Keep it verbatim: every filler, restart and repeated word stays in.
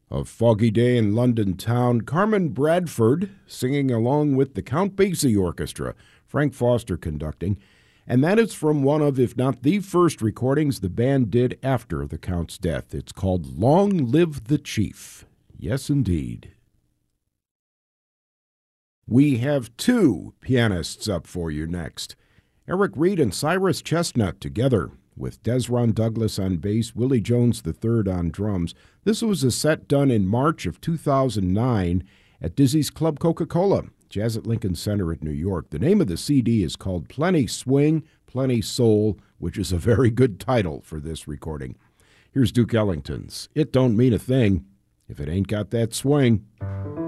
A foggy day in London town, Carmen Bradford singing along with the Count Basie Orchestra, Frank Foster conducting, and that is from one of, if not the first recordings the band did after the Count's death. It's called Long Live the Chief. Yes, indeed. We have two pianists up for you next. Eric Reed and Cyrus Chestnut together, with Desron Douglas on bass, Willie Jones the third on drums. This was a set done in March of two thousand nine at Dizzy's Club Coca-Cola, Jazz at Lincoln Center at New York. The name of the C D is called Plenty Swing, Plenty Soul, which is a very good title for this recording. Here's Duke Ellington's It Don't Mean a Thing If It Ain't Got That Swing.